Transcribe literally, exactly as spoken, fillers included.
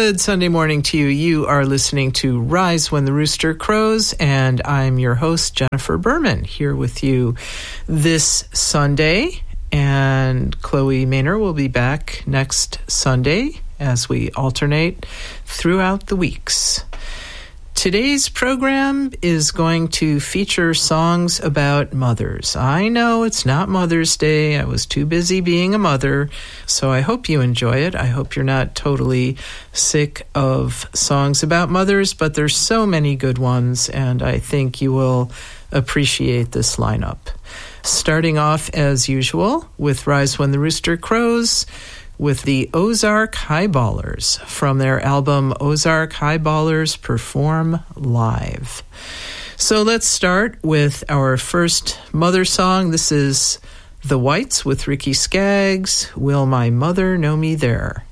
Good Sunday morning to you. You are listening to Rise When the Rooster Crows, and I'm your host, Jennifer Berman, here with you this Sunday. And Chloe Maynor will be back next Sunday as we alternate throughout the weeks. Today's program is going to feature songs about mothers. I know it's not Mother's Day. I was too busy being a mother, so I hope you enjoy it. I hope you're not totally sick of songs about mothers, but there's so many good ones, and I think you will appreciate this lineup. Starting off, as usual, with Rise When the Rooster Crows, with the Ozark Highballers from their album Ozark Highballers Perform Live. So let's start with our first mother song. This is The Whites with Ricky Skaggs, Will My Mother Know Me There?